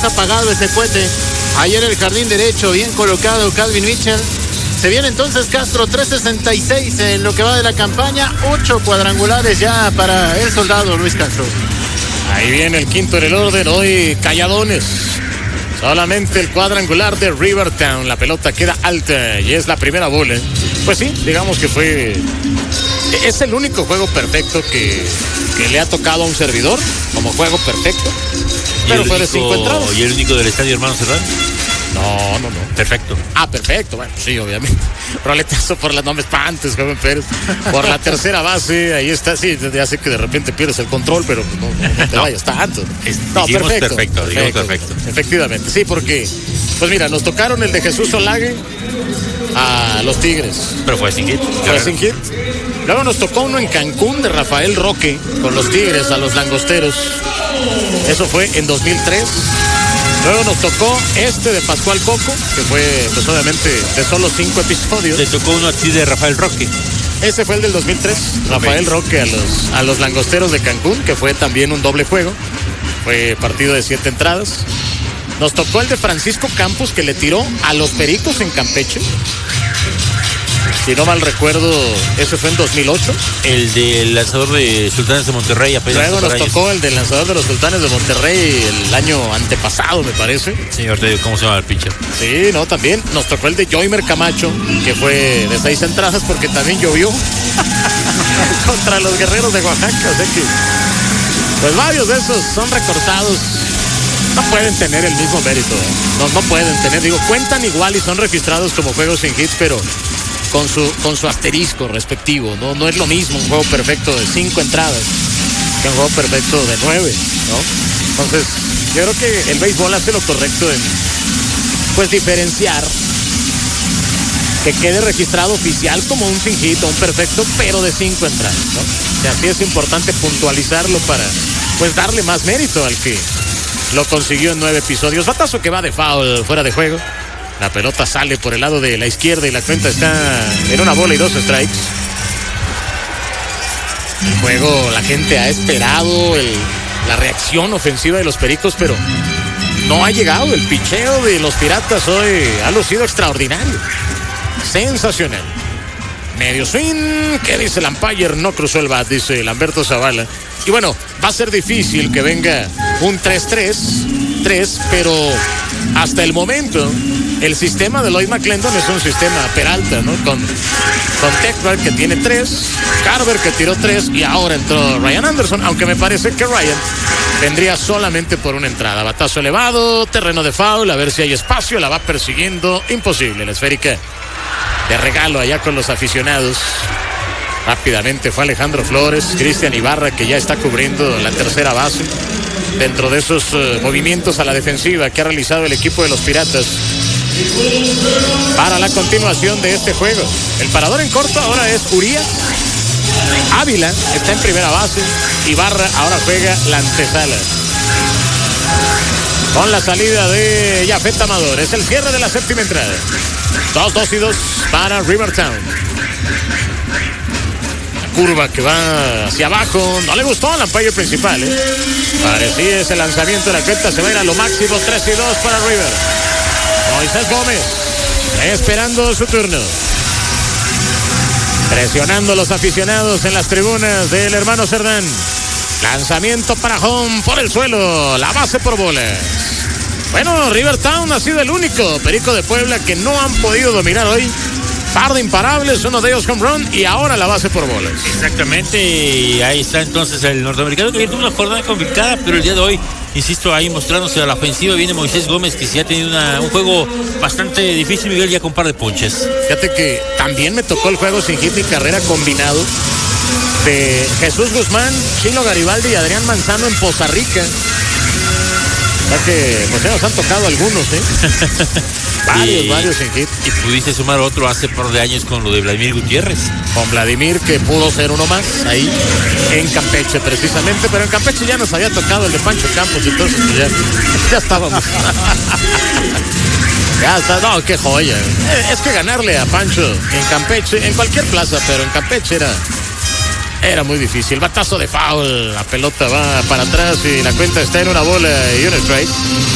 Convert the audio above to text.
has apagado ese cohete. Ahí en el jardín derecho, bien colocado Calvin Mitchell. Se viene entonces Castro, 366 en lo que va de la campaña, 8 cuadrangulares ya para el soldado Luis Castro. Ahí viene el quinto en el orden, hoy calladones. Solamente el cuadrangular de Rivertown, la pelota queda alta y es la primera bola. Pues sí, digamos que es el único juego perfecto que le ha tocado a un servidor, como juego perfecto. Pero fue de 5 entradas. ¿Y el único del estadio, hermano Serrano? No. Perfecto. Perfecto. Bueno, sí, obviamente. Roletazo por las, no me espantes, joven Pérez. Por la tercera base, ahí está. Sí, ya sé que de repente pierdes el control, pero no te vayas tanto. Digamos perfecto. Efectivamente, sí, porque, pues mira, nos tocaron el de Jesús Olague a los Tigres. Pero fue sin hit. Sin hit. Luego nos tocó uno en Cancún de Rafael Roque con los Tigres a los Langosteros. Eso fue en 2003. Luego nos tocó de Pascual Coco, que fue, pues obviamente, de solo 5 episodios. Le tocó uno a ti de Rafael Roque. Ese fue el del 2003. Rafael Roque a los Langosteros de Cancún, que fue también un doble juego. Fue partido de 7 entradas. Nos tocó el de Francisco Campos, que le tiró a los Pericos en Campeche. Si no mal recuerdo, ese fue en 2008. El del lanzador de Sultanes de Monterrey. Luego nos tocó el del lanzador de los Sultanes de Monterrey el año antepasado, me parece. Señor, ¿cómo se llama el pitcher? Sí, no, también nos tocó el de Joymer Camacho, que fue de 6 entradas porque también llovió contra los Guerreros de Oaxaca. O sea que, pues varios de esos son recortados. No pueden tener el mismo mérito. No pueden tener, cuentan igual y son registrados como juegos sin hits, pero con su asterisco respectivo, ¿no? No es lo mismo un juego perfecto de 5 entradas que un juego perfecto de 9, ¿no? Entonces, yo creo que el béisbol hace lo correcto en, pues, diferenciar que quede registrado oficial como un sin hit o un perfecto, pero de 5 entradas, ¿no? O sea, sí es importante puntualizarlo para, pues, darle más mérito al que lo consiguió en 9 episodios. Batazo que va de foul, fuera de juego. La pelota sale por el lado de la izquierda y la cuenta está en 1 bola y 2 strikes. El juego, la gente ha esperado la reacción ofensiva de los Pericos, pero no ha llegado. El picheo de los Piratas hoy ha lucido extraordinario. Sensacional. Medio swing, ¿qué dice el umpire? No cruzó el bat, dice Lamberto Zavala. Y bueno, va a ser difícil que venga un 3-3, pero hasta el momento el sistema de Lloyd McClendon es un sistema Peralta, ¿no? Con Tekberg, que tiene 3, Carver, que tiró 3, y ahora entró Ryan Anderson, aunque me parece que Ryan vendría solamente por una entrada. Batazo elevado, terreno de foul, a ver si hay espacio, la va persiguiendo, imposible. La esférica de regalo allá con los aficionados. Rápidamente fue Alejandro Flores, Cristian Ibarra, que ya está cubriendo la tercera base. Dentro de esos movimientos a la defensiva que ha realizado el equipo de los Piratas para la continuación de este juego. El parador en corto ahora es Urias. Ávila está en primera base. Ibarra ahora juega la antesala con la salida de Yafet Amador. Es el cierre de la séptima entrada. 2-2 para Rivertown. Curva que va hacia abajo, no le gustó al umpire principal, parecía ese lanzamiento de la cuenta se va a ir a lo máximo. 3-2 para River. Moisés Gómez esperando su turno, presionando a los aficionados en las tribunas del hermano Cerdán. Lanzamiento para home por el suelo, la base por bolas. Bueno, Rivertown ha sido el único Perico de Puebla que no han podido dominar hoy. Par de imparables, uno de ellos home run y ahora la base por bolas. Exactamente, y ahí está entonces el norteamericano que tuvo una jornada complicada, pero el día de hoy, insisto, ahí mostrándose a la ofensiva, viene Moisés Gómez, que sí ha tenido un juego bastante difícil, Miguel, ya con par de ponches. Fíjate que también me tocó el juego sin hit ni carrera combinado de Jesús Guzmán, Chilo Garibaldi y Adrián Manzano en Poza Rica. O sea que pues ya nos han tocado algunos, varios sin hit. Y pudiste sumar otro hace par de años con lo de Vladimir Gutiérrez. Con Vladimir, que pudo ser uno más ahí en Campeche precisamente, pero en Campeche ya nos había tocado el de Pancho Campos, entonces pues ya estábamos. Ya está, no, qué joya. Es que ganarle a Pancho en Campeche, en cualquier plaza, pero en Campeche era muy difícil. Batazo de foul, la pelota va para atrás y la cuenta está en 1 bola y 1 strike.